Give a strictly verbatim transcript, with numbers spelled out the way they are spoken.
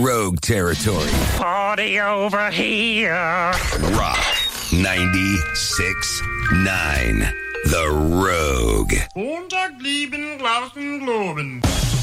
Rogue territory. Party over here. Rock ninety-six point nine. The Rogue. Montag, lieben, Glauben, Globen.